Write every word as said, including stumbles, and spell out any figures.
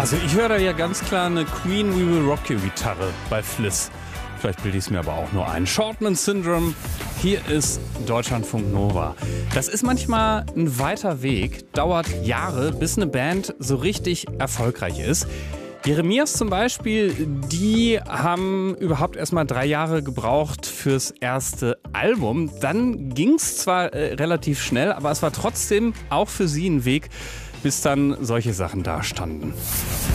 Also ich höre da ja ganz klar eine Queen We Will Rock You Gitarre bei Fliss. Vielleicht bilde ich es mir aber auch nur ein. Shortman Syndrome, hier ist Deutschlandfunk Nova. Das ist manchmal ein weiter Weg, dauert Jahre, bis eine Band so richtig erfolgreich ist. Jeremias zum Beispiel, die haben überhaupt erst mal drei Jahre gebraucht fürs erste Album. Dann ging es zwar äh, relativ schnell, aber es war trotzdem auch für sie ein Weg, bis dann solche Sachen dastanden.